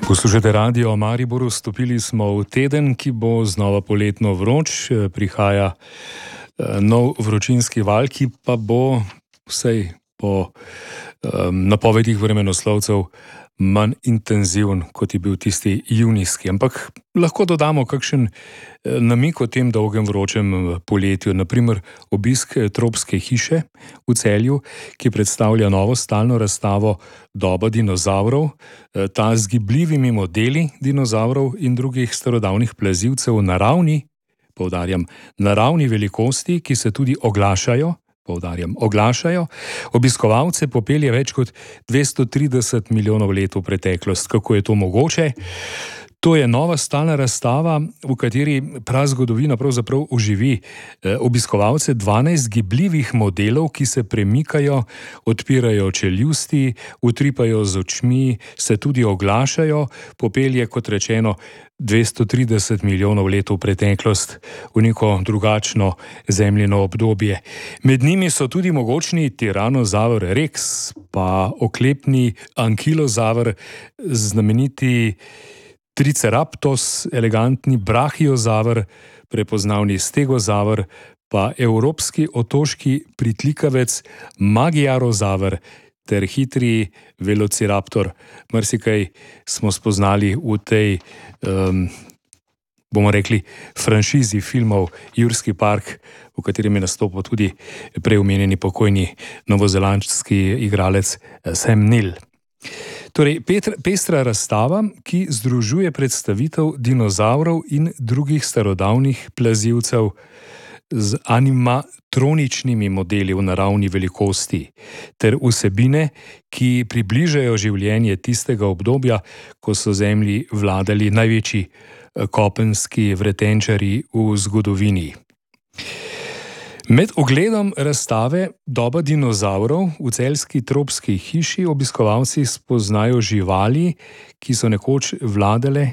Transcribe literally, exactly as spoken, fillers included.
Poslušate Radio Maribor, vstopili smo v teden, ki bo znova poletno vroč. Prihaja nov vročinski val, ki pa bo vsaj po um, napovedih vremenoslovcev manj intenziven, kot je bil tisti junijski. Ampak lahko dodamo kakšen namig o tem dolgem vročem poletju. Naprimer obisk tropske hiše v Celju, ki predstavlja novo stalno razstavo Doba dinozavrov. Ta z gibljivimi modeli dinozavrov in drugih starodavnih plazilcev naravni, poudarjam, naravni velikosti, ki se tudi oglašajo, poudarjam, oglašajo, obiskovalce popelje več kot dvesto trideset milijonov let v preteklost. Kako je to mogoče? To je nova stalna razstava, v kateri prazgodovina pravzaprav oživi. Obiskovalce dvanajst gibljivih modelov, ki se premikajo, odpirajo čeljusti, utripajo z očmi, se tudi oglašajo, popelje, kot rečeno, dvesto trideset milijonov let v preteklost, v neko drugačno zemljino obdobje. Med njimi so tudi mogočni tiranozaver Rex, pa oklepni ankilozaver, znameniti Triceratops, elegantni brahiozaver, prepoznavni stegozaver, pa evropski otoški pritlikavec Magyarozaver ter hitri velociraptor. Marsikaj smo spoznali v tej, um, bomo rekli, franšizi filmov Jurski park, v katerem je nastopil tudi preomenjeni pokojni novozelandski igralec Sam Neill. Torej, pestra razstava, ki združuje predstavitev dinozavrov in drugih starodavnih plazilcev z animatroničnimi modeli v naravni velikosti ter vsebine, ki približajo življenje tistega obdobja, ko so Zemlji vladali največji kopenski vretenčarji v zgodovini. Med ogledom razstave Doba dinozavrov v celjski tropski hiši obiskovalci spoznajo živali, ki so nekoč vladale